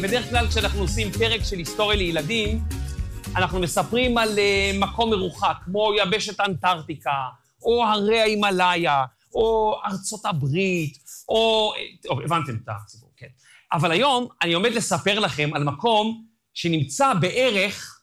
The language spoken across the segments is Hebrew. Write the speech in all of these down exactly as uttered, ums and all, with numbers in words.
בדרך כלל כשאנחנו עושים פרק של היסטוריה לילדים, אנחנו מספרים על מקום מרוחק, כמו יבשת אנטארקטיקה, או הרי ההימאליה, או ארצות הברית, או... טוב, הבנתם את הסיפור, כן. אבל היום אני עומד לספר לכם על מקום שנמצא בערך,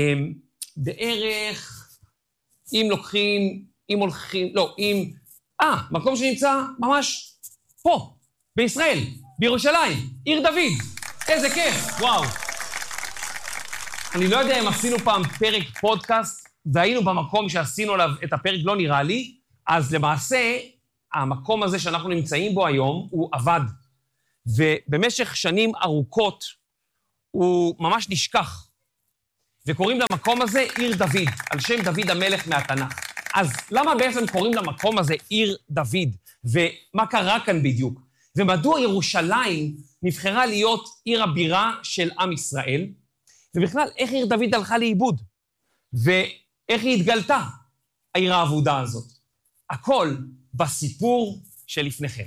בערך, אם לוקחים, אם הולכים, לא, אם... אה, מקום שנמצא ממש פה, בישראל, בירושלים, עיר דוד. איזה כיף, וואו. אני לא יודע אם עשינו פעם פרק פודקאסט, והיינו במקום שעשינו עליו את הפרק, לא נראה לי, אז למעשה, המקום הזה שאנחנו נמצאים בו היום, הוא עבד. ובמשך שנים ארוכות, הוא ממש נשכח. וקוראים למקום הזה עיר דוד, על שם דוד המלך מהתנ"ך. אז למה בעצם קוראים למקום הזה עיר דוד? ומה קרה כאן בדיוק? ומדוע ירושלים נבחרה להיות עיר הבירה של עם ישראל? ובכלל, איך עיר דוד הלכה לאיבוד? ואיך היא התגלתה, העיר האבודה הזאת? הכל בסיפור שלפניכם.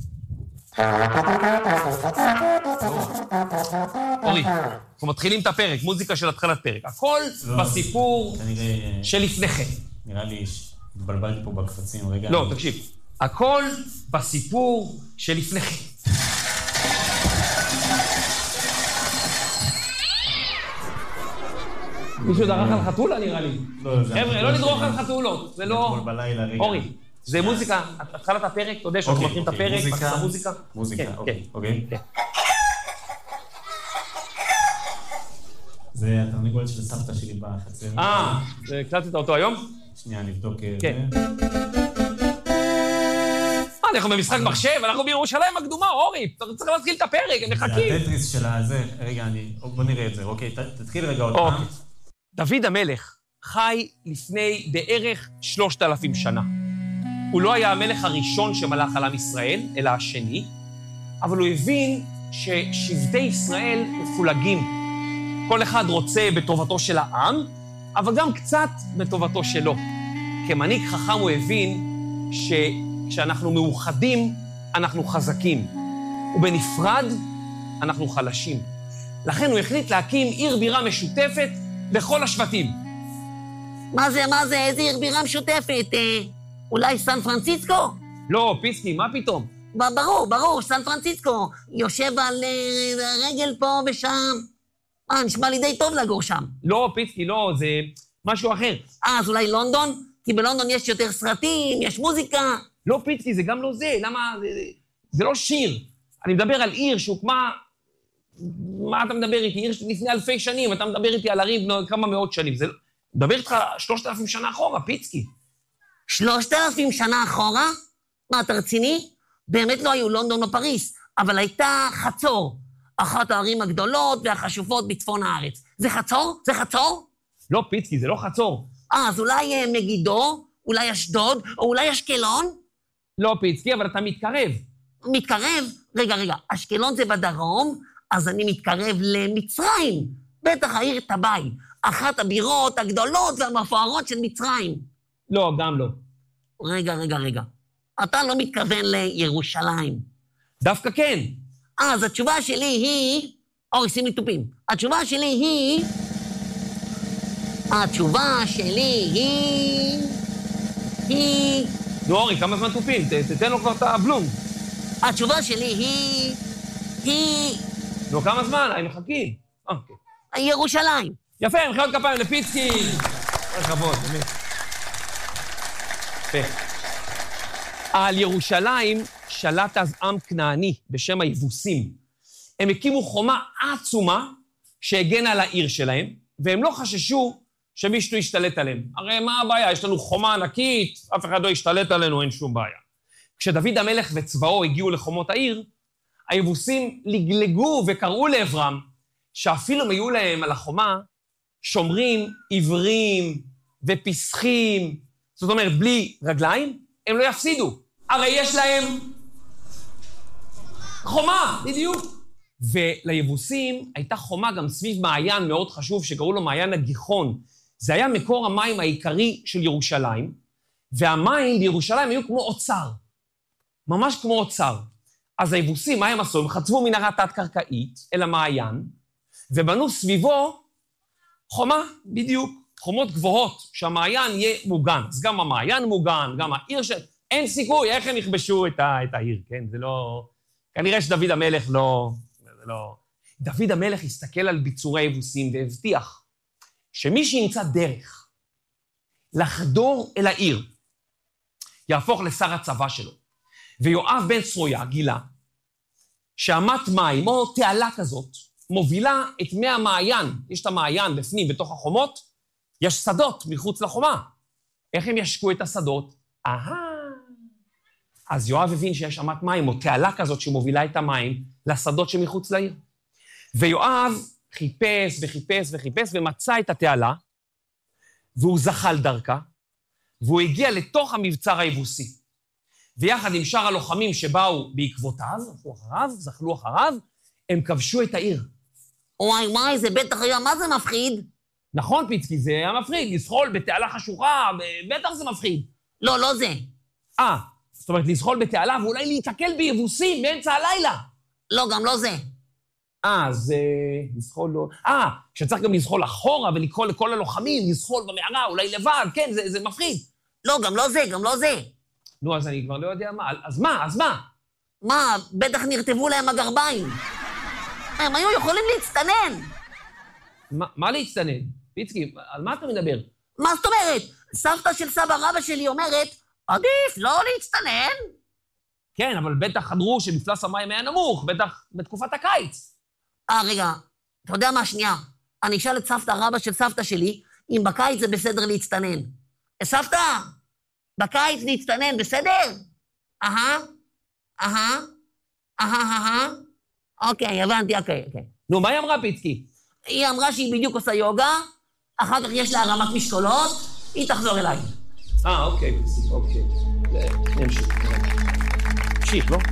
אורי, אנחנו מתחילים את הפרק, מוזיקה של התחלת פרק. הכל בסיפור שלפניכם. נראה לי שהתבלבלתי פה בקפצים, רגע. לא, תקשיב. הכל בסיפור שלפניכם. מישהו דרך על חתולה נראה לי. חבר'ה, לא לדרוך על חתולות, זה לא... אורי, זה מוזיקה, התחלת הפרק, אתה יודע שאנחנו מתחילים את הפרק, מוזיקה. מוזיקה. מוזיקה, אוקיי. זה התרנגולת של סבתא שלי בחצר. אה, הקלטת אותו היום? שנייה, נבדוק את כן. מה, אנחנו במשחק מחשב, אנחנו בירושלים הקדומה, אורי, אתה צריך להתחיל את הפרק, הם מחכים. זה הטטריס של הזה, רגע, בוא נראה את זה, אוקיי, תתחיל רגע עוד פעם. דוד המלך חי לפני בערך שלושת אלפים שנה. הוא לא היה המלך הראשון שמלך על עם ישראל, אלא השני, אבל הוא הבין ששבטי ישראל מפולגים. כל אחד רוצה בטובתו של העם, אבל גם קצת בטובתו שלו. כמנהיג חכם הוא הבין שכשאנחנו מאוחדים, אנחנו חזקים, ובנפרד אנחנו חלשים. לכן הוא החליט להקים עיר בירה משותפת לכל השבטים. מה זה, מה זה, איזה עיר בירה משותפת? אה, אולי סן פרנסיסקו? לא, פיסקי, מה פתאום? ברור, ברור, סן פרנסיסקו. יושב על אה, רגל פה ושם. אה, נשמע לי די טוב לגור שם. לא, פיסקי, לא, זה משהו אחר. אה, אז אולי לונדון? כי בלונדון יש יותר סרטים, יש מוזיקה. לא, פיסקי, זה גם לא זה. למה? זה, זה לא שיר. אני מדבר על עיר שהוקמה... מה אתה מדבר איתי? עיר לפני אלפי שנים, אתה מדבר איתי על ערים כמה מאות שנים. זה... מדבר איתך שלושת אלפים שנה אחורה, פיצקי. שלושת אלפים שנה אחורה? מה, אתה רציני? באמת לא היו לונדון או פריס, אבל הייתה חצור, אחת הערים הגדולות והחשובות בצפון הארץ. זה חצור? זה חצור? לא, פיצקי, זה לא חצור. אה, אז אולי מגידו, אולי אשדוד, או אולי אשקלון? לא, פיצקי, אבל אתה מתקרב. מתקרב? רגע, רגע, אשקלון זה בדרום, אז אני מתקרב למצרים. בטח העיר טבעי, אחת הבירות הגדולות והמפוארות של מצרים. לא, גם לא. רגע, רגע, רגע. אתה לא מתכוון לירושלים. דווקא כן. אז התשובה שלי היא... אורי, שים לי טופים. התשובה שלי היא... התשובה שלי היא... היא... נו, אורי, כמה זמן טופים? תתן לו כבר את הבלום. התשובה שלי היא... היא... נו, כמה זמן? אני מחכים. אוקיי. ירושלים. יפה, מחיאות כפיים לפיצקי. רחבות, באמת. יפה. על ירושלים שלט אז עם כנעני בשם היבוסים. הם הקימו חומה עצומה שהגנה על העיר שלהם, והם לא חששו שמישהו ישתלט עליהם. הרי מה הבעיה? יש לנו חומה ענקית, אף אחד לא ישתלט עלינו, אין שום בעיה. כשדוד המלך וצבאו הגיעו לחומות העיר, היבוסים לגלגו וקראו לעברם, שאפילו היו להם על החומה שומרים עיוורים ופסחים, זאת אומרת, בלי רגליים, הם לא יפסידו. הרי יש להם חומה, בדיוק. וליבוסים הייתה חומה גם סביב מעיין מאוד חשוב, שקראו לו מעיין הגיחון. זה היה מקור המים העיקרי של ירושלים, והמים בירושלים היו כמו אוצר. ממש כמו אוצר. אז היבוסים, מה הם עשו? הם חצבו מנהרה תת-קרקעית אל המעיין, ובנו סביבו חומה, בדיוק, חומות גבוהות, שהמעיין יהיה מוגן. אז גם המעיין מוגן, גם העיר של... אין סיכוי, איך הם יכבשו את, ה... את העיר, כן? זה לא... כנראה שדוד המלך לא... זה לא... דוד המלך הסתכל על ביצורי היבוסים והבטיח שמי שימצא דרך לחדור אל העיר, יהפוך לשר הצבא שלו. ויואב בן צרויה גילה שאמת מים, או תעלה כזאת, מובילה את מי המעיין. יש את המעיין בפנים, בתוך החומות, יש שדות מחוץ לחומה. איך הם ישקו את השדות? אהה. אז יואב הבין שיש אמת מים, או תעלה כזאת שמובילה את המים לשדות שמחוץ לעיר. ויואב חיפש וחיפש וחיפש ומצא את התעלה, והוא זחל דרכה, והוא הגיע לתוך המבצר היבוסי. ויחד עם שאר הלוחמים שבאו בעקבותיו, הלכו אחריו, זחלו אחריו, הם כבשו את העיר. וואי, וואי, זה בטח היה, מה זה מפחיד? נכון, פיצקי, זה היה מפחיד, לזחול בתעלה חשוכה, בטח זה מפחיד. לא, לא זה. אה, זאת אומרת, לזחול בתעלה ואולי להתקל ביבוסים באמצע הלילה. לא, גם לא זה. אה, אז לזחול לא... אה, שצריך גם לזחול אחורה ולקרוא לכל הלוחמים, לזחול במערה, אולי לבד, כן, זה, זה מפחיד. לא, גם לא זה, גם לא זה. נו, אז אני כבר לא יודע מה. אז מה, אז מה? מה, בטח נרטבו להם הגרביים. הם היו יכולים להצטנן. מה, מה להצטנן? פיצקי, על מה אתה מדבר? מה זאת אומרת? סבתא של סבא רבא שלי אומרת, עדיף לא להצטנן. כן, אבל בטח חדרו שמפלס המים היה נמוך, בטח בתקופת הקיץ. אה, רגע, אתה יודע מה, שנייה. אני אשאל את סבתא רבא של סבתא שלי, אם בקיץ זה בסדר להצטנן. סבתא, בקיץ להצטנן, בסדר? אהה, אהה, אהה, אהה. אוקיי, הבנתי, אוקיי, אוקיי. נו, מה היא אמרה, פיצקי? היא אמרה שהיא בדיוק עושה יוגה, אחר כך יש לה הרמת משקולות, היא תחזור אליי. אה, אוקיי, פיצקי, אוקיי. נמשיך. נמשיך, לא?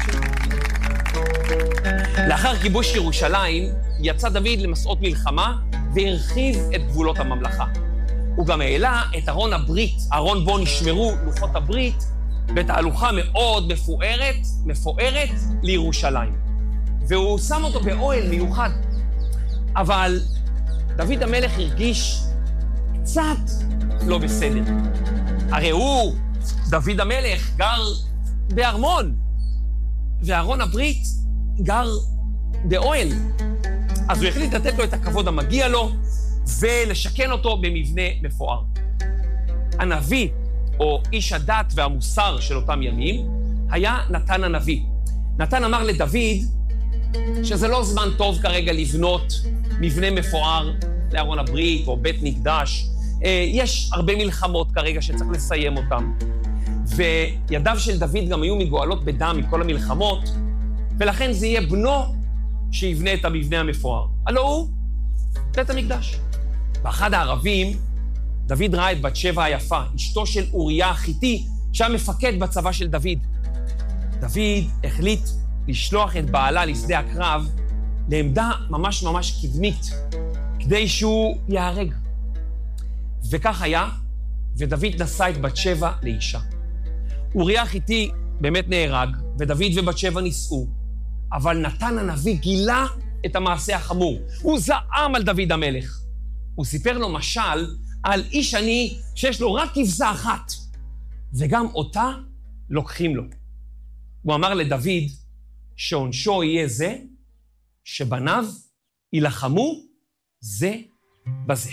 לאחר כיבוש ירושלים, יצא דוד למסעות מלחמה והרחיב את גבולות הממלכה. הוא גם העלה את ארון הברית, ארון בו נשמרו לוחות הברית, בתהלוכה מאוד מפוארת, מפוארת לירושלים. והוא שם אותו באוהל מיוחד. אבל דוד המלך הרגיש קצת לא בסדר. הרי הוא, דוד המלך, גר בארמון, וארון הברית גר באוהל. אז הוא החליט לתת לו את הכבוד המגיע לו, ולשכן אותו במבנה מפואר. הנביא, או איש הדת והמוסר של אותם ימים, היה נתן הנביא. נתן אמר לדוד שזה לא זמן טוב כרגע לבנות מבנה מפואר לארון הברית או בית מקדש. יש הרבה מלחמות כרגע שצריך לסיים אותם. וידיו של דוד גם היו מגואלות בדם מכל המלחמות, ולכן זה יהיה בנו שיבנה את המבנה המפואר. הלא הוא בית המקדש. באחד הערבים, דוד ראה את בת שבע היפה, אשתו של אוריה החיתי, שהיה מפקד בצבא של דוד. דוד החליט לשלוח את בעלה לשדה הקרב לעמדה ממש ממש קדמית, כדי שהוא יהרג. וכך היה, ודוד נשא את בת שבע לאישה. אוריה החיתי באמת נהרג, ודוד ובת שבע נישאו, אבל נתן הנביא גילה את המעשה החמור. הוא זעם על דוד המלך. הוא סיפר לו משל על איש עני שיש לו רק כבשה אחת, וגם אותה לוקחים לו. הוא אמר לדוד שעונשו יהיה זה שבניו ילחמו זה בזה.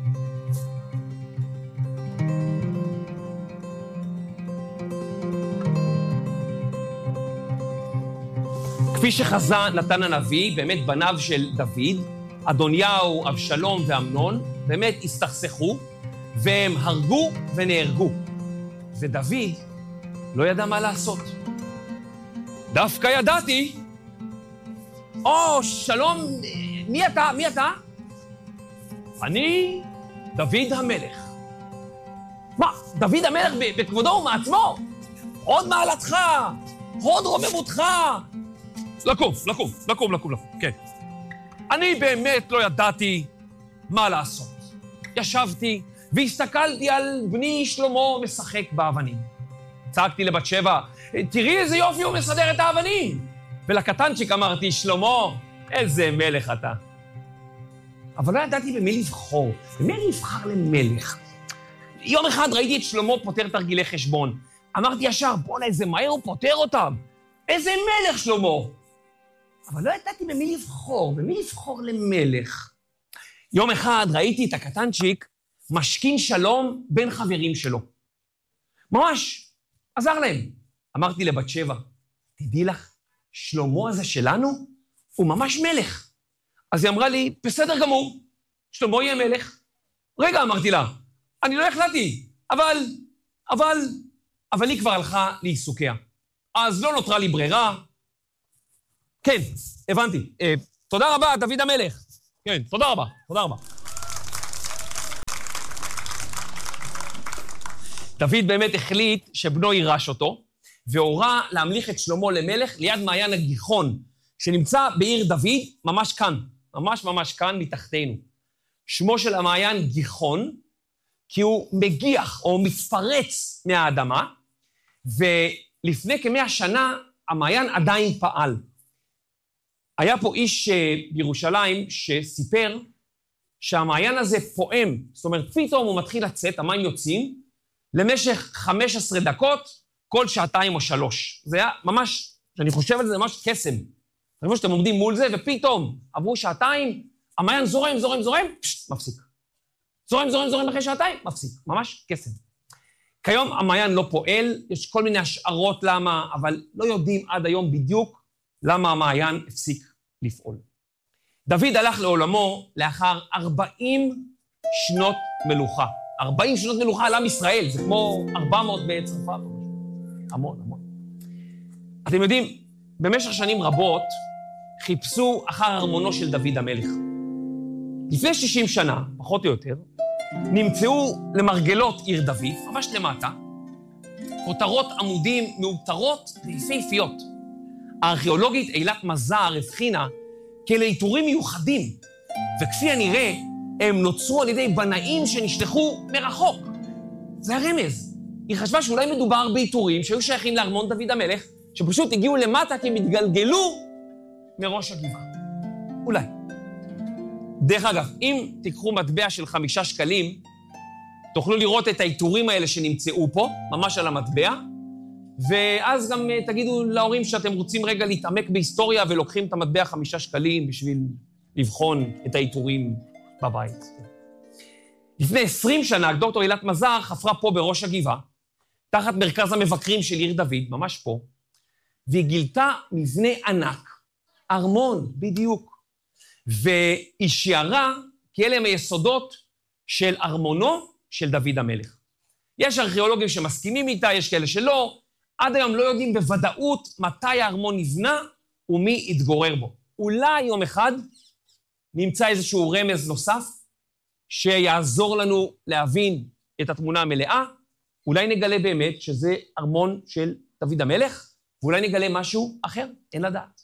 כפי שחזה נתן הנביא, באמת בניו של דוד, אדוניהו, אבשלום ואמנון, באמת הסתכסכו, והם הרגו ונהרגו. ודוד לא ידע מה לעשות. דווקא ידעתי. או, שלום, מי אתה? מי אתה? אני דוד המלך. מה, דוד המלך בכבודו ומעצמו? עוד מעלתך, עוד רוממותך. לקום, לקום, לקום, לקום, לקום, כן. אני באמת לא ידעתי מה לעשות. ישבתי והסתכלתי על בני שלמה משחק באבנים. צעקתי לבת שבע, תראי איזה יופי הוא מסדר את האבנים. ולקטנצ'יק אמרתי, שלמה, איזה מלך אתה. אבל לא ידעתי במי לבחור, במי אני אבחר למלך. יום אחד ראיתי את שלמה פותר תרגילי חשבון. אמרתי ישר, בוא'נה, איזה מהר הוא פותר אותם. איזה מלך שלמה. אבל לא ידעתי במי לבחור, במי לבחור למלך. יום אחד ראיתי את הקטנצ'יק משכין שלום בין חברים שלו. ממש, עזר להם. אמרתי לבת שבע, תדעי לך, שלמה הזה שלנו הוא ממש מלך. אז היא אמרה לי, בסדר גמור, שלמה יהיה מלך. רגע, אמרתי לה, אני לא החלטתי, אבל, אבל, אבל היא כבר הלכה לעיסוקיה. אז לא נותרה לי ברירה. כן, הבנתי. אה, תודה רבה, דוד המלך. כן, תודה רבה, תודה רבה. דוד באמת החליט שבנו יירש אותו, והורה להמליך את שלמה למלך ליד מעיין הגיחון, שנמצא בעיר דוד, ממש כאן, ממש ממש כאן מתחתנו. שמו של המעיין גיחון, כי הוא מגיח או מתפרץ מהאדמה, ולפני כמאה שנה המעיין עדיין פעל. היה פה איש בירושלים שסיפר שהמעיין הזה פועם, זאת אומרת, פתאום הוא מתחיל לצאת, המים יוצאים, למשך חמש עשרה דקות, כל שעתיים או שלוש. זה היה ממש, כשאני חושב על זה, זה ממש קסם. אני חושב שאתם עומדים מול זה, ופתאום עברו שעתיים, המעיין זורם, זורם, זורם, פשט, מפסיק. זורם, זורם, זורם אחרי שעתיים, מפסיק. ממש קסם. כיום המעיין לא פועל, יש כל מיני השערות למה, אבל לא יודעים עד היום בדיוק למה המעיין הפסיק לפעול. דוד הלך לעולמו לאחר ארבעים שנות מלוכה. ארבעים שנות מלוכה על עם ישראל, זה כמו ארבע מאות בצרפת. המון, המון. אתם יודעים, במשך שנים רבות חיפשו אחר ארמונו של דוד המלך. לפני שישים שנה, פחות או יותר, נמצאו למרגלות עיר דוד, ממש למטה, כותרות עמודים מאותרות ויפהפיות. הארכיאולוגית אילת מזר הבחינה כאלה עיטורים מיוחדים, וכפי הנראה, הם נוצרו על ידי בנאים שנשלחו מרחוק. זה הרמז. היא חשבה שאולי מדובר בעיטורים שהיו שייכים לארמון דוד המלך, שפשוט הגיעו למטה כי הם התגלגלו מראש הגבעה. אולי. דרך אגב, אם תיקחו מטבע של חמישה שקלים, תוכלו לראות את העיטורים האלה שנמצאו פה, ממש על המטבע, ואז גם תגידו להורים שאתם רוצים רגע להתעמק בהיסטוריה ולוקחים את המטבע חמישה שקלים בשביל לבחון את העיטורים בבית. לפני עשרים שנה, דוקטור אילת מזר חפרה פה בראש הגבעה, תחת מרכז המבקרים של עיר דוד, ממש פה, והיא גילתה מבנה ענק, ארמון בדיוק, והיא שיערה כי אלה הם היסודות של ארמונו של דוד המלך. יש ארכיאולוגים שמסכימים איתה, יש כאלה שלא, עד היום לא יודעים בוודאות מתי הארמון נבנה ומי יתגורר בו. אולי יום אחד נמצא איזשהו רמז נוסף שיעזור לנו להבין את התמונה המלאה, אולי נגלה באמת שזה ארמון של דוד המלך, ואולי נגלה משהו אחר, אין לדעת.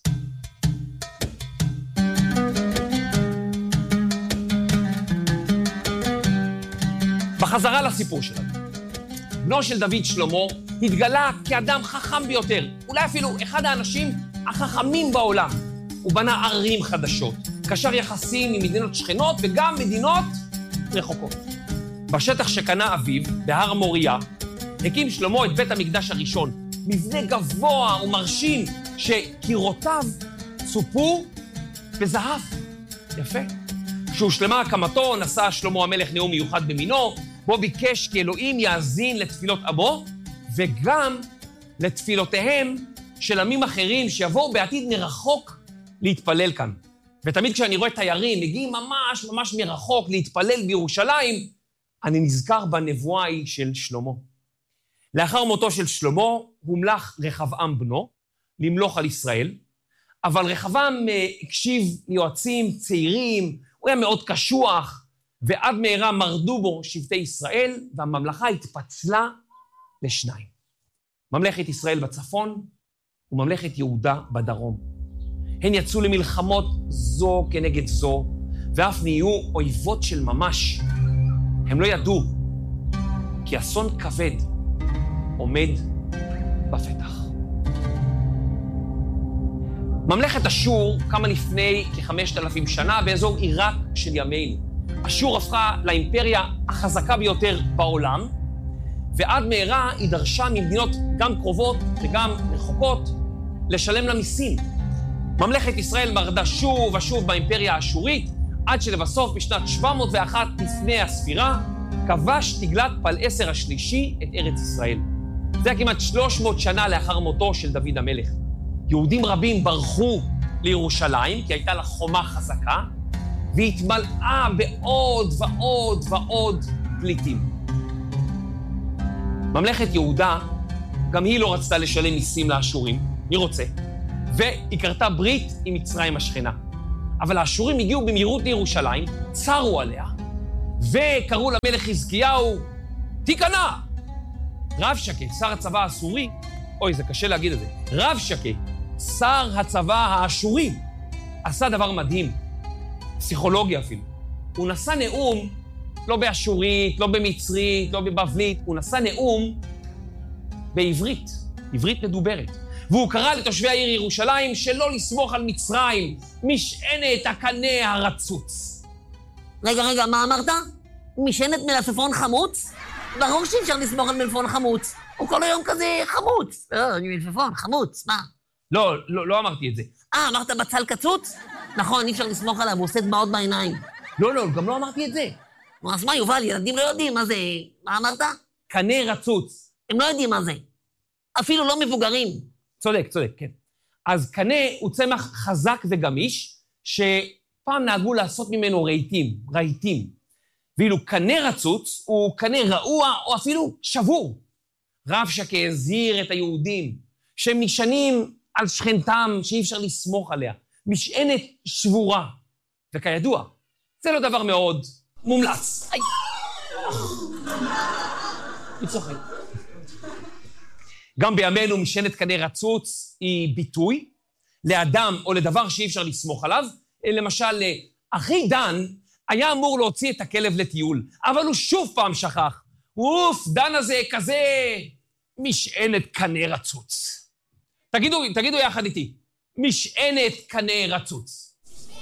בחזרה לסיפור שלנו. בנו של דוד שלמה התגלה כאדם חכם ביותר, אולי אפילו אחד האנשים החכמים בעולם. הוא בנה ערים חדשות, קשר יחסים עם מדינות שכנות וגם מדינות רחוקות. בשטח שקנה אביו, בהר מוריה, הקים שלמה את בית המקדש הראשון, מבנה גבוה ומרשים שקירותיו צופו בזהב. יפה. כשהושלמה הקמתו, נשא שלמה המלך נאום מיוחד במינו, בו ביקש כי אלוהים יאזין לתפילות עמו, וגם לתפילותיהם של עמים אחרים שיבואו בעתיד מרחוק להתפלל כאן. ותמיד כשאני רואה תיירים, מגיעים ממש ממש מרחוק להתפלל בירושלים, אני נזכר בנבואה ההיא של שלמה. לאחר מותו של שלמה, הומלך רחבעם בנו למלוך על ישראל, אבל רחבעם הקשיב ליועצים צעירים, הוא היה מאוד קשוח, ועד מהרה מרדו בו שבטי ישראל, והממלכה התפצלה לשניים. ממלכת ישראל בצפון, וממלכת יהודה בדרום. הן יצאו למלחמות זו כנגד זו, ואף נהיו אויבות של ממש. הם לא ידעו, כי אסון כבד עומד בפתח. ממלכת אשור קמה לפני כחמשת אלפים שנה באזור עיראק של ימינו. אשור הפכה לאימפריה החזקה ביותר בעולם, ועד מהרה היא דרשה ממדינות גם קרובות וגם רחוקות לשלם לה מיסים. ממלכת ישראל מרדה שוב ושוב באימפריה האשורית, עד שלבסוף בשנת שבע מאות ואחת לפני הספירה, כבש תגלת פלעשר השלישי את ארץ ישראל. זה היה כמעט שלוש מאות שנה לאחר מותו של דוד המלך. יהודים רבים ברחו לירושלים, כי הייתה לה חומה חזקה, והתמלאה בעוד ועוד ועוד פליטים. ממלכת יהודה, גם היא לא רצתה לשלם מיסים לאשורים, מי רוצה? והיא קרתה ברית עם מצרים השכנה. אבל האשורים הגיעו במהירות לירושלים, צרו עליה, וקראו למלך חזקיהו, תיכנע! רב שקה, שר הצבא האסורי, אוי, זה קשה להגיד את זה, רב שקה, שר הצבא האשורי, עשה דבר מדהים, פסיכולוגיה אפילו. הוא נשא נאום, לא באשורית, לא במצרית, לא בבבלית, הוא נשא נאום בעברית, עברית מדוברת. והוא קרא לתושבי העיר ירושלים שלא לסמוך על מצרים, משענת הקנה הרצוץ. רגע, רגע, מה אמרת? משענת מלפפון חמוץ? ברור שאי אפשר לסמוך על מלפפון חמוץ. הוא כל היום כזה חמוץ. לא, אני מלפפון, חמוץ, מה? לא, לא, לא אמרתי את זה. אה, אמרת בצל קצוץ? נכון, אי אפשר לסמוך עליו, הוא עושה דמעות בעיניים. לא, לא, גם לא אמרתי את זה. אז מה, יובל, ילדים לא יודעים מה זה... מה אמרת? קנה רצוץ. הם לא יודעים מה זה. אפילו לא מבוגרים. צודק, צודק, כן. אז קנה הוא צמח חזק וגמיש, שפעם נהגו לעשות ממנו רהיטים, רהיטים. ואילו קנה רצוץ הוא קנה רעוע או אפילו שבור. רב שקה הזהיר את היהודים שהם נשענים על שכנתם שאי אפשר לסמוך עליה. משענת שבורה. וכידוע, זה לא דבר מאוד מומלץ. איי. היא צוחקת. גם בימינו משענת קנה רצוץ היא ביטוי לאדם או לדבר שאי אפשר לסמוך עליו. למשל, אחי דן היה אמור להוציא את הכלב לטיול, אבל הוא שוב פעם שכח. אוף, דן הזה כזה משענת קנה רצוץ. תגידו, תגידו יחד איתי. משענת קנה רצוץ.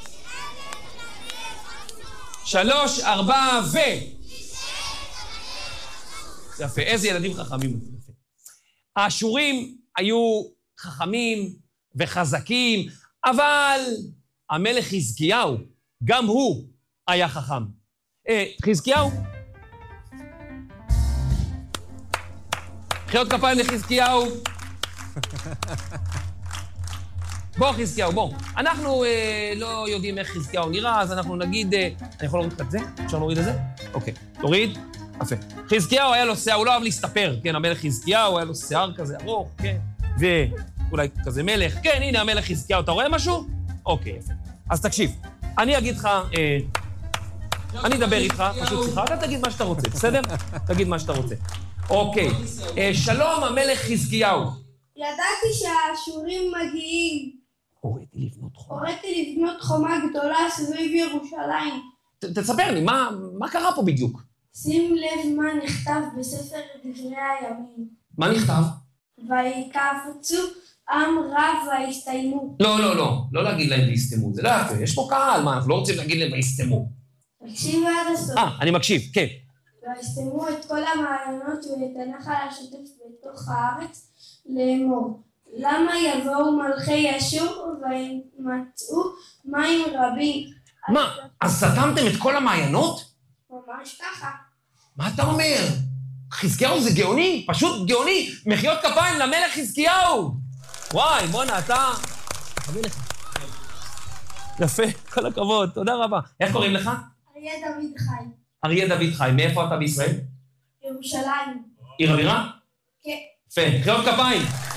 שלוש, ארבע, ו... יפה, איזה ילדים חכמים. האשורים היו חכמים וחזקים, אבל המלך חזקיהו, גם הוא היה חכם. אה, חזקיהו? מחיאות כפיים לחזקיהו. בוא, חזקיהו, בוא. אנחנו אה, לא יודעים איך חזקיהו נראה, אז אנחנו נגיד... אה, אני יכול להוריד את זה? אפשר להוריד את זה? אוקיי, תוריד. יפה. חזקיהו היה לו שיער, הוא לא אוהב להסתפר, כן, המלך חזקיהו היה לו שיער כזה ארוך, כן, ואולי כזה מלך, כן, הנה המלך חזקיהו, אתה רואה משהו? אוקיי, יפה. אז תקשיב, אני אגיד לך, אה, אני אדבר איתך, פשוט שיחה, אתה תגיד מה שאתה רוצה, בסדר? תגיד מה שאתה רוצה. אוקיי, אה, שלום המלך חזקיהו. ידעתי שהאשורים מגיעים. הוריתי לבנות חומה. הוריתי לבנות חומה גדולה סביב ירושלים. ת, תספר לי, מה, מה קרה פה בדיוק? שים לב מה נכתב בספר דברי הימים. מה נכתב? ויקבצו עם רב ויסתיימו. לא, לא, לא, לא להגיד להם ויסתמו, זה לא יפה, יש פה קהל, מה, אנחנו לא רוצים להגיד להם ויסתמו. תקשיב עד הסוף. אה, אני מקשיב, כן. ויסתמו את כל המעיינות ואת הנחל השוטף בתוך הארץ לאמור. למה יבואו מלכי אשור וימצאו מים רבים? מה, אז סתמתם את כל המעיינות? ממש ככה. מה אתה אומר? חזקיהו זה גאוני, פשוט גאוני. מחיאות כפיים למלך חזקיהו. וואי, בוא'נה, אתה... חבי לך. יפה, כל הכבוד, תודה רבה. איך קוראים לך? אריה דוד חי. אריה דוד חי, מאיפה אתה בישראל? ירושלים. עיר הבירה? כן. יפה, מחיאות כפיים.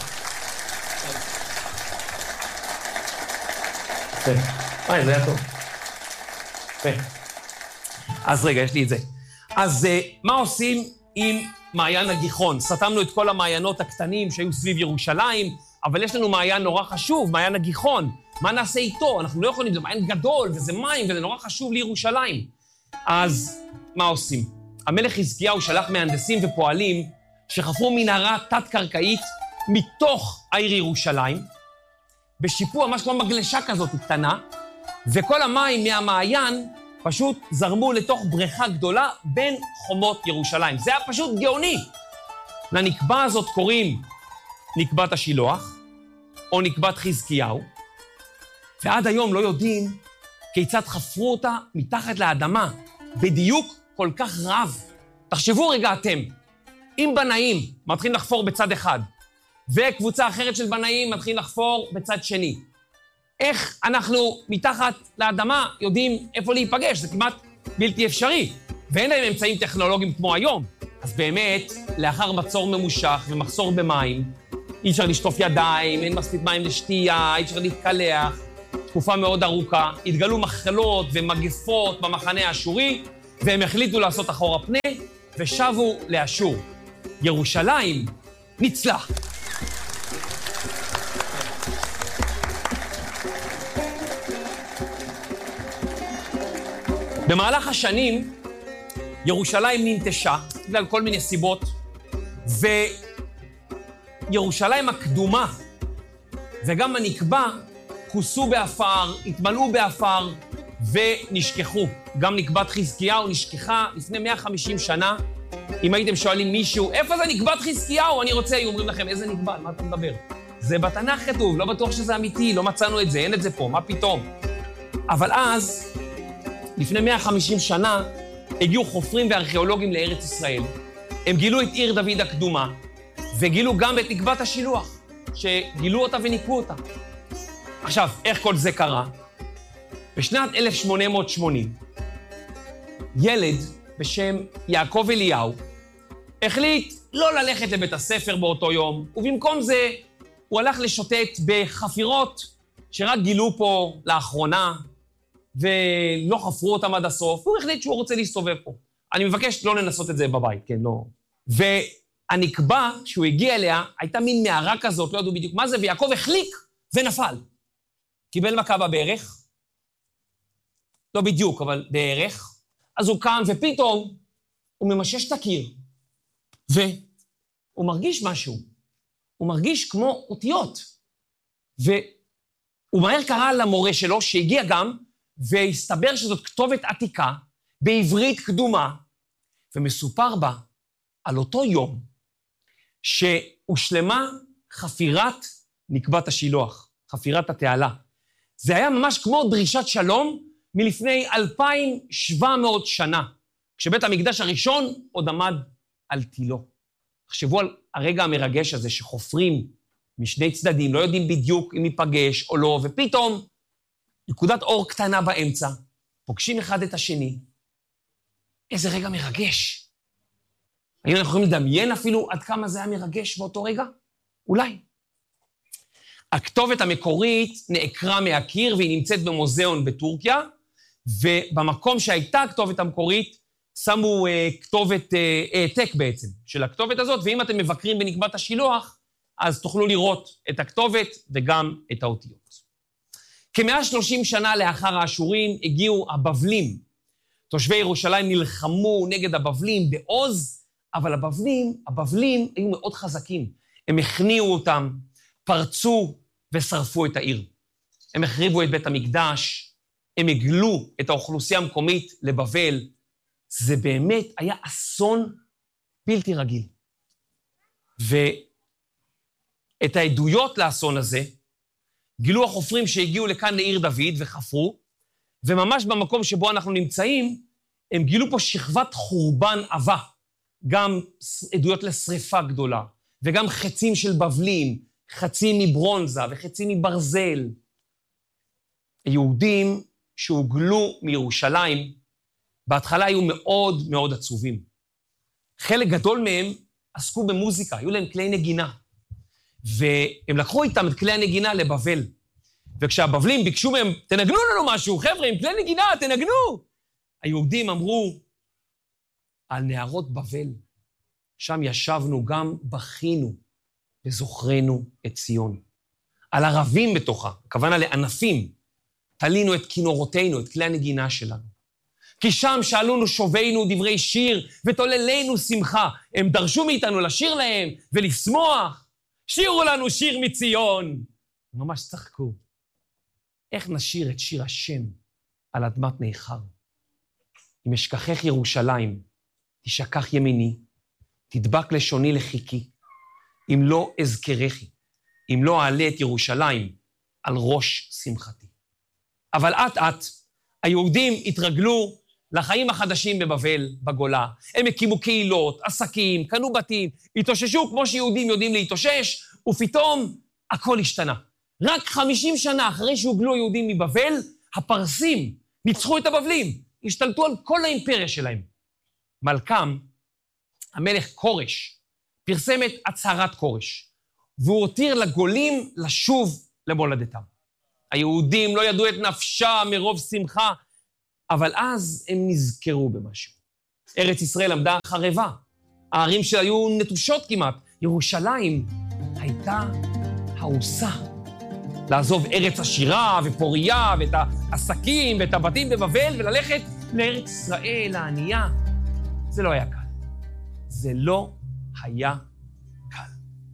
יפה. וואי, זה היה טוב. יפה. אז רגע, יש לי את זה. אז מה עושים עם מעיין הגיחון? סתמנו את כל המעיינות הקטנים שהיו סביב ירושלים, אבל יש לנו מעיין נורא חשוב, מעיין הגיחון. מה נעשה איתו? אנחנו לא יכולים, זה מעיין גדול, וזה מים, וזה נורא חשוב לירושלים. אז מה עושים? המלך חזקיהו שלח מהנדסים ופועלים שחפרו מנהרה תת-קרקעית מתוך העיר ירושלים, בשיפוע, ממש כמו מגלשה כזאת קטנה, וכל המים מהמעיין פשוט זרמו לתוך בריכה גדולה בין חומות ירושלים. זה היה פשוט גאוני. לנקבה הזאת קוראים נקבת השילוח, או נקבת חזקיהו, ועד היום לא יודעים כיצד חפרו אותה מתחת לאדמה, בדיוק כל כך רב. תחשבו רגע אתם, אם בנאים מתחילים לחפור בצד אחד, וקבוצה אחרת של בנאים מתחילים לחפור בצד שני, איך אנחנו מתחת לאדמה יודעים איפה להיפגש? זה כמעט בלתי אפשרי, ואין להם אמצעים טכנולוגיים כמו היום. אז באמת, לאחר מצור ממושך ומחסור במים, אי אפשר לשטוף ידיים, אין מספיק מים לשתייה, אי אפשר להתקלח, תקופה מאוד ארוכה, התגלו מחלות ומגפות במחנה האשורי, והם החליטו לעשות אחורה פנה, ושבו לאשור. ירושלים ניצלה. במהלך השנים, ירושלים ננטשה, בגלל כל מיני סיבות, וירושלים הקדומה, וגם הנקבה, כוסו באפר, התמלאו באפר, ונשכחו. גם נקבת חזקיהו נשכחה לפני מאה וחמישים שנה. אם הייתם שואלים מישהו, איפה זה נקבת חזקיהו? אני רוצה, היו אומרים לכם, איזה נקבה? מה אתה מדבר? זה בתנ"ך כתוב, לא בטוח שזה אמיתי, לא מצאנו את זה, אין את זה פה, מה פתאום? אבל אז, לפני מאה וחמישים שנה, הגיעו חופרים וארכיאולוגים לארץ ישראל. הם גילו את עיר דוד הקדומה, וגילו גם את נקבת השילוח, שגילו אותה וניקו אותה. עכשיו, איך כל זה קרה? בשנת אלף שמונה מאות שמונים, ילד בשם יעקב אליהו החליט לא ללכת לבית הספר באותו יום, ובמקום זה הוא הלך לשוטט בחפירות שרק גילו פה לאחרונה, ולא חפרו אותם עד הסוף. הוא החליט שהוא רוצה להסתובב פה. אני מבקש לא לנסות את זה בבית, כן, לא. והנקבה שהוא הגיע אליה הייתה מין מערה כזאת, לא ידעו בדיוק מה זה, ויעקב החליק ונפל. קיבל מכה בברך, לא בדיוק, אבל בערך. אז הוא קם, ופתאום הוא ממשש את הקיר, והוא מרגיש משהו. הוא מרגיש כמו אותיות. והוא מהר קרא למורה שלו, שהגיע גם, והסתבר שזאת כתובת עתיקה, בעברית קדומה, ומסופר בה על אותו יום, שהושלמה חפירת נקבת השילוח, חפירת התעלה. זה היה ממש כמו דרישת שלום מלפני אלפיים ושבע מאות שנה, כשבית המקדש הראשון עוד עמד על תילו. תחשבו על הרגע המרגש הזה שחופרים משני צדדים, לא יודעים בדיוק אם ייפגש או לא, ופתאום נקודת אור קטנה באמצע, פוגשים אחד את השני. איזה רגע מרגש. האם אנחנו יכולים לדמיין אפילו עד כמה זה היה מרגש באותו רגע? אולי. הכתובת המקורית נעקרה מהקיר, והיא נמצאת במוזיאון בטורקיה, ובמקום שהייתה הכתובת המקורית, שמו uh, כתובת העתק uh, בעצם של הכתובת הזאת, ואם אתם מבקרים בנקבת השילוח, אז תוכלו לראות את הכתובת וגם את האותיות. כ-מאה ושלושים שנה לאחר האשורים הגיעו הבבלים. תושבי ירושלים נלחמו נגד הבבלים בעוז, אבל הבבלים, הבבלים היו מאוד חזקים. הם הכניעו אותם, פרצו ושרפו את העיר. הם החריבו את בית המקדש, הם הגלו את האוכלוסייה המקומית לבבל. זה באמת היה אסון בלתי רגיל. ואת העדויות לאסון הזה, גילו החופרים שהגיעו לכאן לעיר דוד וחפרו, וממש במקום שבו אנחנו נמצאים, הם גילו פה שכבת חורבן עבה, גם עדויות לשריפה גדולה, וגם חצים של בבלים, חצים מברונזה וחצים מברזל. היהודים שהוגלו מירושלים, בהתחלה היו מאוד מאוד עצובים. חלק גדול מהם עסקו במוזיקה, היו להם כלי נגינה. והם לקחו איתם את כלי הנגינה לבבל. וכשהבבלים ביקשו מהם, תנגנו לנו משהו, חבר'ה, עם כלי נגינה, תנגנו. היהודים אמרו, על נהרות בבל, שם ישבנו גם בכינו, וזוכרנו את ציון. על ערבים בתוכה, הכוונה לענפים, תלינו את כינורותינו, את כלי הנגינה שלנו. כי שם שאלונו שובינו דברי שיר, ותוללנו שמחה. הם דרשו מאיתנו לשיר להם ולשמוח. שירו לנו שיר מציון. ממש צחקו. איך נשיר את שיר השם על אדמת ניכר? אם אשכחך ירושלים, תשכח ימיני, תדבק לשוני לחיקי, אם לא אזכרכי, אם לא אעלה את ירושלים על ראש שמחתי. אבל עת עת, היהודים התרגלו לחיים החדשים בבבל, בגולה. הם הקימו קהילות, עסקים, קנו בתים, התאוששו כמו שיהודים יודעים להתאושש, ופתאום הכל השתנה. רק חמישים שנה אחרי שהוגלו היהודים מבבל, הפרסים ניצחו את הבבלים, השתלטו על כל האימפריה שלהם. מלכם, המלך קורש, פרסם את הצהרת קורש, והוא הותיר לגולים לשוב למולדתם. היהודים לא ידעו את נפשה מרוב שמחה, אבל אז הם נזכרו במשהו. ארץ ישראל עמדה חרבה, הערים שהיו נטושות כמעט, ירושלים הייתה הרוסה. לעזוב ארץ עשירה ופוריה ואת העסקים ואת הבתים בבבל וללכת לארץ ישראל הענייה, זה לא היה קל. זה לא היה קל.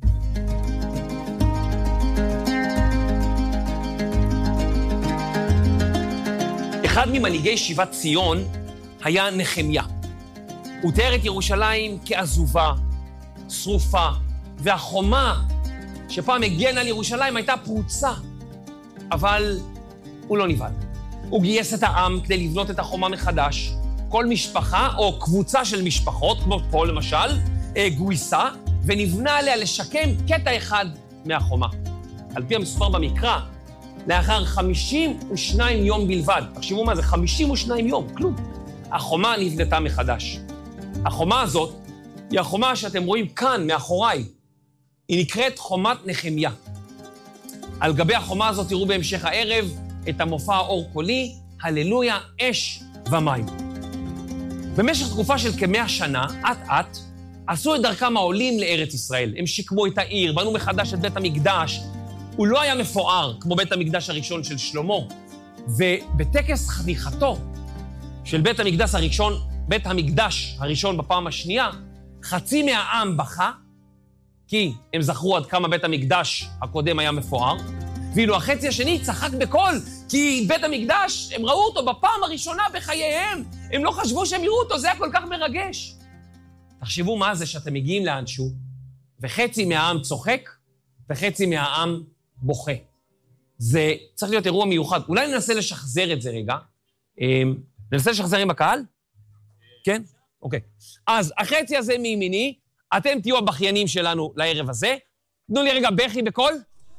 אחד ממנהיגי שיבת ציון היה נחמיה. הוא תיאר את ירושלים כעזובה, שרופה, והחומה שפעם הגנה על ירושלים הייתה פרוצה. אבל הוא לא נבהל. הוא גייס את העם כדי לבנות את החומה מחדש. כל משפחה או קבוצה של משפחות, כמו פה למשל, גויסה, ונבנה עליה לשקם קטע אחד מהחומה. על פי המסופר במקרא, לאחר חמישים ושניים יום בלבד, תחשבו מה זה, חמישים ושניים יום, כלום. החומה נבנתה מחדש. החומה הזאת היא החומה שאתם רואים כאן, מאחוריי. היא נקראת חומת נחמיה. על גבי החומה הזאת תראו בהמשך הערב את המופע האור קולי, הללויה, אש ומים. במשך תקופה של כמאה שנה, עת עת, עשו את דרכם העולים לארץ ישראל. הם שיקמו את העיר, בנו מחדש את בית המקדש. הוא לא היה מפואר כמו בית המקדש הראשון של שלמה. ובטקס חניכתו של בית המקדש הראשון, בית המקדש הראשון בפעם השנייה, חצי מהעם בכה, כי הם זכרו עד כמה בית המקדש הקודם היה מפואר, ואילו החצי השני צחק בקול, כי בית המקדש, הם ראו אותו בפעם הראשונה בחייהם, הם לא חשבו שהם יראו אותו, זה היה כל כך מרגש. תחשבו מה זה שאתם מגיעים לאנשהו, וחצי מהעם צוחק, וחצי מהעם בוכה. זה צריך להיות אירוע מיוחד. אולי ננסה לשחזר את זה רגע. ננסה לשחזר עם הקהל? כן? אוקיי. אז החצי הזה מימיני, אתם תהיו הבחיינים שלנו לערב הזה. תנו לי רגע בכי בקול.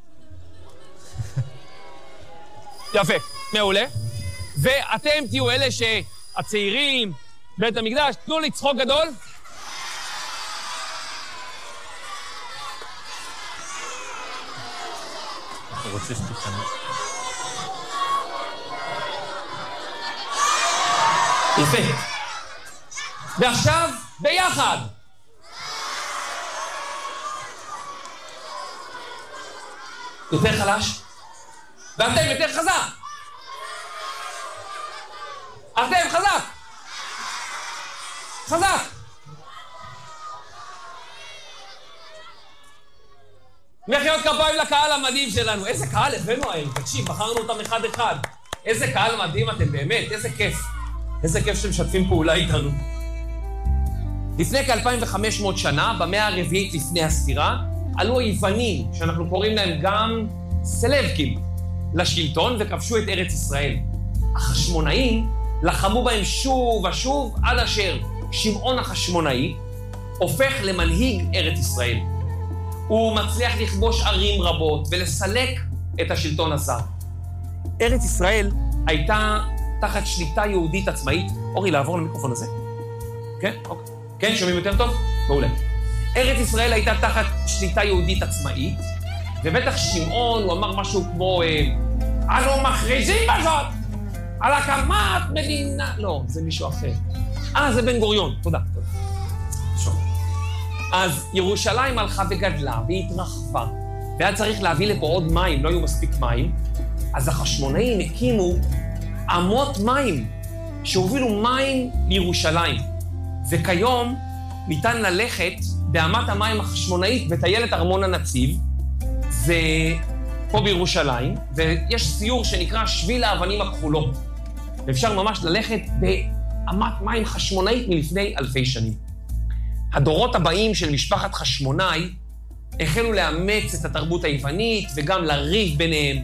יפה, מעולה. ואתם תהיו אלה שהצעירים, בית המקדש, תנו לי צחוק גדול. הוא רוצה שתכנס. יפה. ועכשיו, ביחד. יותר חלש, ואתם יותר חזק. אתם חזק. חזק. מחיאות כפיים לקהל המדהים שלנו. איזה קהל הבאנו היום, תקשיב, בחרנו אותם אחד אחד. איזה קהל מדהים אתם, באמת, איזה כיף. איזה כיף שאתם משתפים פעולה איתנו. לפני כ-אלפיים וחמש מאות שנה, במאה הרביעית לפני הספירה, עלו היוונים, שאנחנו קוראים להם גם סלבקים, לשלטון וכבשו את ארץ ישראל. החשמונאים לחמו בהם שוב ושוב עד אשר שמעון החשמונאי הופך למנהיג ארץ ישראל. הוא מצליח לכבוש ערים רבות ולסלק את השלטון הזר. ארץ ישראל הייתה תחת שליטה יהודית עצמאית. אורי, לעבור למיקרופון הזה. כן? אוקיי. כן, שומעים יותר טוב? מעולה. ארץ ישראל הייתה תחת שליטה יהודית עצמאית, ובטח שמעון, הוא אמר משהו כמו, אנו מכריזים בזאת על הקמת מדינה... לא, זה מישהו אחר. אה, זה בן גוריון. תודה. שום. אז ירושלים הלכה וגדלה והתרחבה, והיה צריך להביא לפה עוד מים, לא היו מספיק מים, אז החשמונאים הקימו אמות מים שהובילו מים לירושלים. וכיום ניתן ללכת באמת המים החשמונאית וטיילת ארמון הנציב, זה פה בירושלים, ויש סיור שנקרא שביל האבנים הכחולות. ואפשר ממש ללכת באמת מים חשמונאית מלפני אלפי שנים. הדורות הבאים של משפחת חשמונאי החלו לאמץ את התרבות היוונית וגם לריב ביניהם.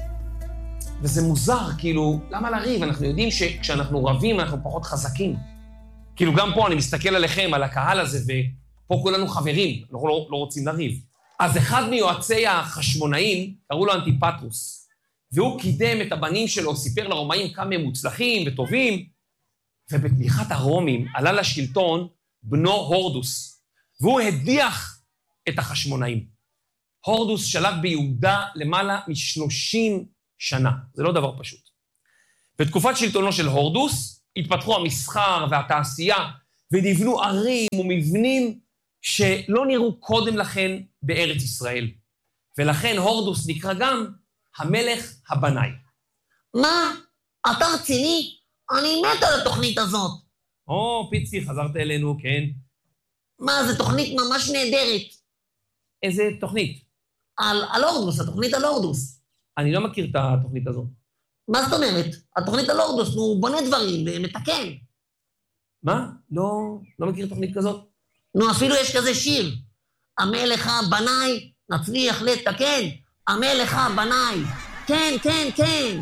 וזה מוזר, כאילו, למה לריב? אנחנו יודעים שכשאנחנו רבים אנחנו פחות חזקים. כאילו גם פה אני מסתכל עליכם, על הקהל הזה, ופה כולנו חברים, אנחנו לא, לא רוצים לריב. אז אחד מיועצי החשמונאים, קראו לו אנטיפטרוס, והוא קידם את הבנים שלו, סיפר לרומאים כמה הם מוצלחים וטובים, ובתמיכת הרומים עלה לשלטון בנו הורדוס, והוא הדיח את החשמונאים. הורדוס שלט ביהודה למעלה משלושים שנה, זה לא דבר פשוט. בתקופת שלטונו של הורדוס, התפתחו המסחר והתעשייה, ונבנו ערים ומבנים שלא נראו קודם לכן בארץ ישראל. ולכן הורדוס נקרא גם המלך הבנאי. מה? אתה רציני? אני מת על התוכנית הזאת. או, פיצי, חזרת אלינו, כן. מה, זו תוכנית ממש נהדרת. איזה תוכנית? על, על הורדוס, התוכנית על הורדוס. אני לא מכיר את התוכנית הזאת. מה זאת אומרת? התוכנית על הורדוס, הוא בונה דברים ומתקן. מה? לא, לא מכיר תוכנית כזאת? נו, אפילו יש כזה שיר. המלך הבנאי, נצליח לתקן. המלך הבנאי. כן, כן, כן.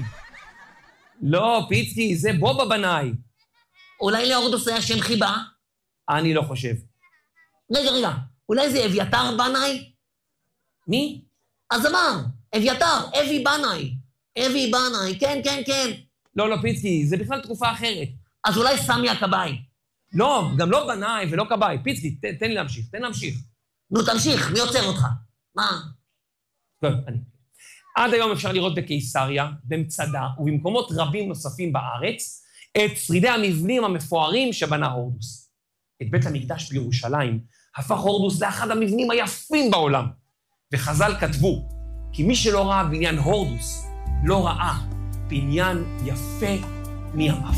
לא, פיצקי, זה בובה בנאי. אולי להורדוס היה שם חיבה? אני לא חושב. רגע, רגע, אולי זה אביתר בנאי? מי? אז אמר, אביתר, אבי בנאי. אבי בנאי, כן, כן, כן. לא, לא, פיצקי, זה בכלל תקופה אחרת. אז אולי סמי הכבאי. לא, גם לא בנאי ולא כבאי. פיצקי, ת, תן לי להמשיך, תן להמשיך. נו, תמשיך, מי עוצר אותך? מה? טוב, אני... עד היום אפשר לראות בקיסריה, במצדה ובמקומות רבים נוספים בארץ, את שרידי המבנים המפוארים שבנה הורדוס. את בית המקדש בירושלים הפך הורדוס לאחד המבנים היפים בעולם. וחז"ל כתבו, כי מי שלא ראה בניין הורדוס, לא ראה בניין יפה מימיו.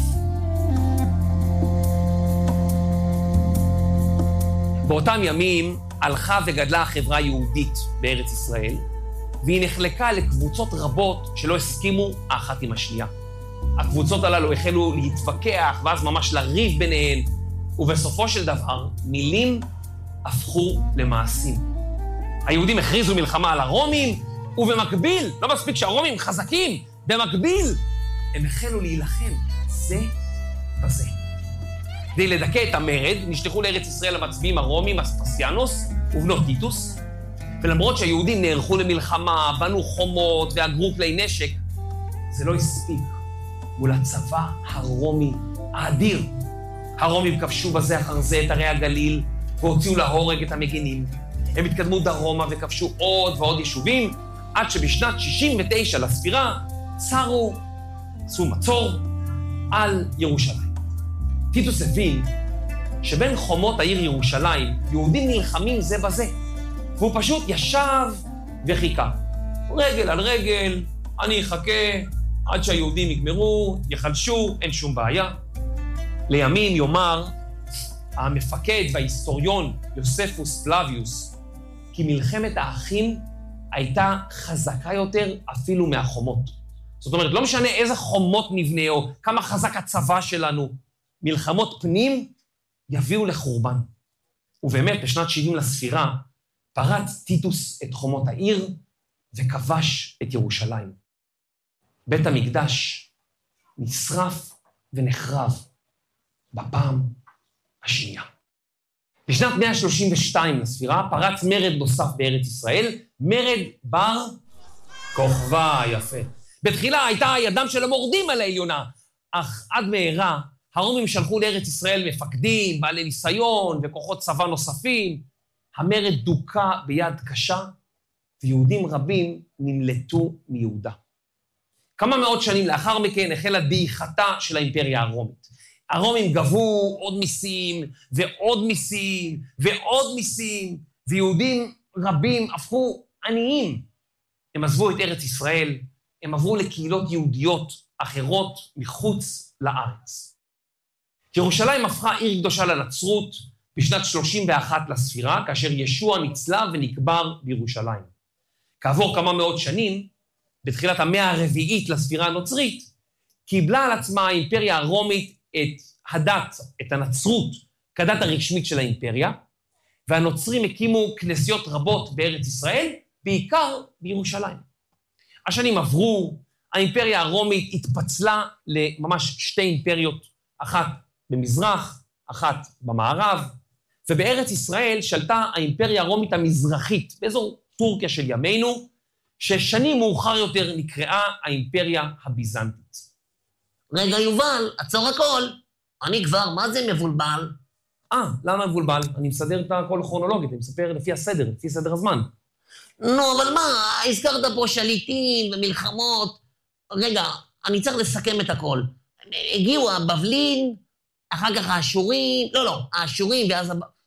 באותם ימים הלכה וגדלה החברה היהודית בארץ ישראל, והיא נחלקה לקבוצות רבות שלא הסכימו האחת עם השנייה. הקבוצות הללו החלו להתווכח, ואז ממש לריב ביניהן, ובסופו של דבר מילים הפכו למעשים. היהודים הכריזו מלחמה על הרומים, ובמקביל, לא מספיק שהרומים חזקים, במקביל הם החלו להילחם זה בזה. כדי לדכא את המרד, נשלחו לארץ ישראל המצביעים הרומים, אספסיאנוס ובנו טיטוס, ולמרות שהיהודים נערכו למלחמה, בנו חומות ואגרו כלי נשק, זה לא הספיק מול הצבא הרומי האדיר. הרומים כבשו בזה אחר זה את ערי הגליל, והוציאו להורג את המגינים. הם התקדמו דרומה וכבשו עוד ועוד יישובים, עד שבשנת שישים ותשע לספירה, צרו, עשו מצור על ירושלים. טיטוס הבין שבין חומות העיר ירושלים, יהודים נלחמים זה בזה, והוא פשוט ישב וחיכה. רגל על רגל, אני אחכה עד שהיהודים יגמרו, יחלשו, אין שום בעיה. לימים יאמר המפקד וההיסטוריון יוספוס פלביוס, כי מלחמת האחים הייתה חזקה יותר אפילו מהחומות. זאת אומרת, לא משנה איזה חומות נבנה או כמה חזק הצבא שלנו, מלחמות פנים יביאו לחורבן. ובאמת, בשנת שבעים לספירה, פרץ טיטוס את חומות העיר וכבש את ירושלים. בית המקדש נשרף ונחרב בפעם השנייה. בשנת מאה שלושים ושתיים לספירה פרץ מרד נוסף בארץ ישראל, מרד בר כוכבא, יפה. בתחילה הייתה ידם של המורדים על העליונה, אך עד מהרה הרומים שלחו לארץ ישראל מפקדים, בעלי ניסיון וכוחות צבא נוספים. המרד דוקה ביד קשה, ויהודים רבים נמלטו מיהודה. כמה מאות שנים לאחר מכן החלה דעיכתה של האימפריה הרומית. הרומים גבו עוד מיסים ועוד מיסים ועוד מיסים, ויהודים רבים הפכו עניים. הם עזבו את ארץ ישראל, הם עברו לקהילות יהודיות אחרות מחוץ לארץ. ירושלים הפכה עיר קדושה לנצרות, בשנת שלושים ואחת לספירה, כאשר ישוע נצלב ונקבר בירושלים. כעבור כמה מאות שנים, בתחילת המאה הרביעית לספירה הנוצרית, קיבלה על עצמה האימפריה הרומית את הדת, את הנצרות, כדת הרשמית של האימפריה, והנוצרים הקימו כנסיות רבות בארץ ישראל, בעיקר בירושלים. השנים עברו, האימפריה הרומית התפצלה לממש שתי אימפריות, אחת במזרח, אחת במערב, ובארץ ישראל שלטה האימפריה הרומית המזרחית, באזור טורקיה של ימינו, ששנים מאוחר יותר נקראה האימפריה הביזנטית. רגע, יובל, עצור הכל. אני כבר, מה זה מבולבל? אה, למה מבולבל? אני מסדר את הכל כרונולוגית, אני מספר לפי הסדר, לפי סדר הזמן. נו, אבל מה, הזכרת פה שליטים ומלחמות. רגע, אני צריך לסכם את הכל. הגיעו הבבלים, אחר כך האשורים, לא, לא, האשורים, ואז